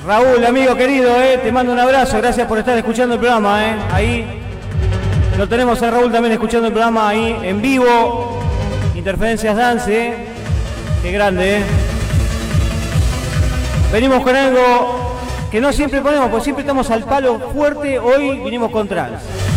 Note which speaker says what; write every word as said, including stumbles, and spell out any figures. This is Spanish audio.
Speaker 1: Raúl, amigo querido, eh, te mando un abrazo, gracias por estar escuchando el programa, eh. Ahí lo tenemos a Raúl también escuchando el programa ahí en vivo. Interferencias Dance, eh. Qué grande, eh. Venimos con algo que no siempre ponemos, porque siempre estamos al palo fuerte. Hoy vinimos con trance.